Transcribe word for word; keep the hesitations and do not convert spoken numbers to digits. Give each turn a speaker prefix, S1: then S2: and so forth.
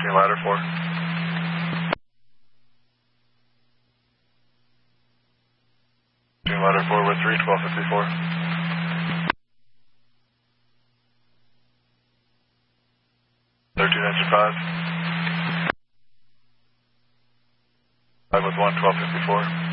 S1: ladder four. Ladder four with three, twelve fifty-four. thirteen engine five. five with one, twelve fifty-four.